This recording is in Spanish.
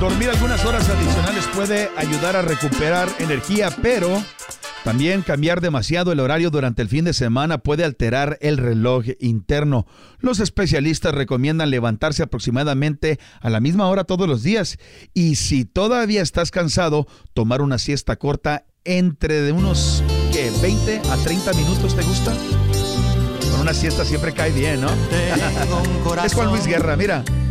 Dormir algunas horas adicionales puede ayudar a recuperar energía, pero también cambiar demasiado el horario durante el fin de semana puede alterar el reloj interno. Los especialistas recomiendan levantarse aproximadamente a la misma hora todos los días. Y si todavía estás cansado, tomar una siesta corta entre de unos 20 a 30 minutos, ¿te gusta? Con una siesta siempre cae bien, ¿no? Es Juan Luis Guerra, mira.